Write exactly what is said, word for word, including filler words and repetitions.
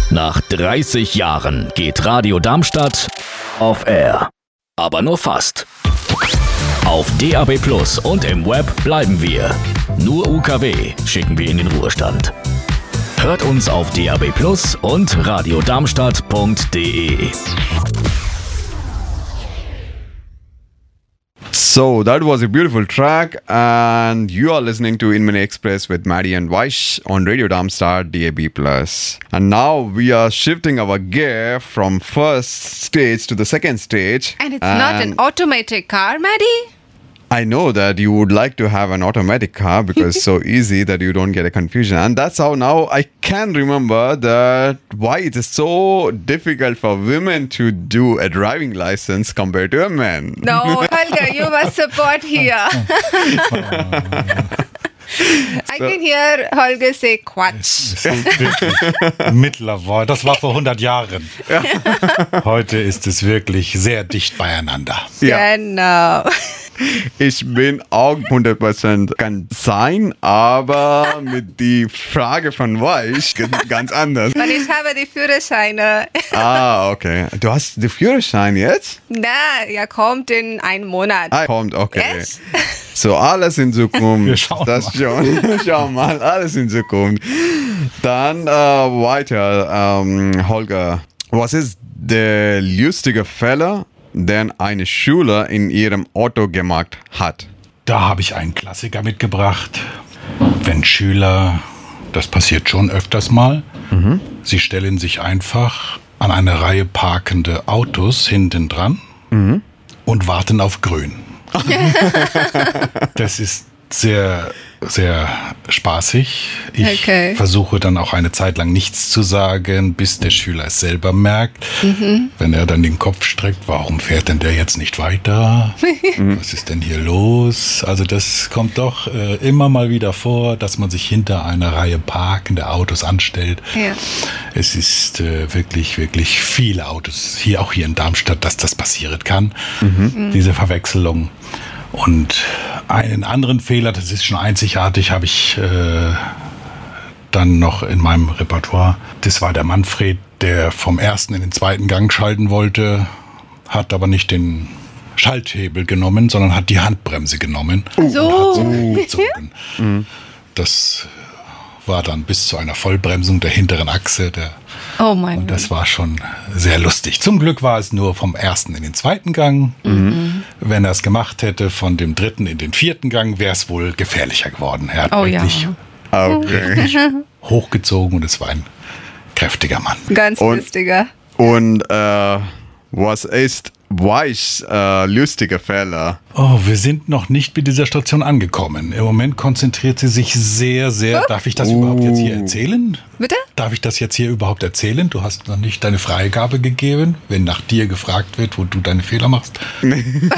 Nach dreißig Jahren geht Radio Darmstadt auf Air. Aber nur fast. Auf D A B Plus und im Web bleiben wir. Nur U K W schicken wir in den Ruhestand. Hört uns auf D A B Plus und radiodarmstadt punkt de. So that was a beautiful track, and you are listening to Inmini Express with Maddie and Vaish on Radio Darmstadt D A B Plus. And now we are shifting our gear from first stage to the second stage. And it's and not an automatic car, Maddie? I know that you would like to have an automatic car because it's so easy that you don't get a confusion. And that's how now I can remember that why it is so difficult for women to do a driving license compared to a man. No, Holger, you must support here. I so. can hear Holger say Quatsch. Mittlerweile, das war vor hundert Jahren. Ja. Heute ist es wirklich sehr dicht beieinander. Ja. Genau. Ich bin auch hundert Prozent kann sein, aber mit die Frage von Vaish ganz anders. Und ich habe die Führerscheine. Ah, okay. Du hast den Führerschein jetzt? Na, er kommt in einem Monat. Ah, kommt, okay. Yes? So, alles in Zukunft. Wir schauen das mal. Schon. Schau mal, alles in Zukunft. Dann äh, weiter, ähm, Holger. Was ist der lustige Fälle, den eine Schüler in ihrem Auto gemacht hat? Da habe ich einen Klassiker mitgebracht. Wenn Schüler, das passiert schon öfters mal, mhm. sie stellen sich einfach an eine Reihe parkende Autos hinten dran mhm. und warten auf grün. Das ist sehr, sehr spaßig. Ich okay. versuche dann auch eine Zeit lang nichts zu sagen, bis der Schüler es selber merkt. Mhm. Wenn er dann den Kopf streckt, warum fährt denn der jetzt nicht weiter? Was ist denn hier los? Also das kommt doch äh, immer mal wieder vor, dass man sich hinter einer Reihe parkende Autos anstellt. Ja. Es ist äh, wirklich, wirklich viele Autos, hier auch hier in Darmstadt, dass das passieren kann. Mhm. Diese Verwechslung. Und einen anderen Fehler, das ist schon einzigartig, habe ich äh, dann noch in meinem Repertoire. Das war der Manfred, der vom ersten in den zweiten Gang schalten wollte, hat aber nicht den Schalthebel genommen, sondern hat die Handbremse genommen so. und hat so gezogen. Mhm. Das war dann bis zu einer Vollbremsung der hinteren Achse. Der, oh mein und das war schon sehr lustig. Zum Glück war es nur vom ersten in den zweiten Gang. Mhm. Wenn er es gemacht hätte, von dem dritten in den vierten Gang, wäre es wohl gefährlicher geworden. Er hat oh, wirklich ja. okay. hochgezogen und es war ein kräftiger Mann. Ganz und, lustiger. Und äh, was ist Vaish äh, lustige Fälle? Oh, wir sind noch nicht bei dieser Station angekommen. Im Moment konzentriert sie sich sehr, sehr... Oh. Darf ich das oh. überhaupt jetzt hier erzählen? Bitte? Darf ich das jetzt hier überhaupt erzählen? Du hast noch nicht deine Freigabe gegeben, wenn nach dir gefragt wird, wo du deine Fehler machst.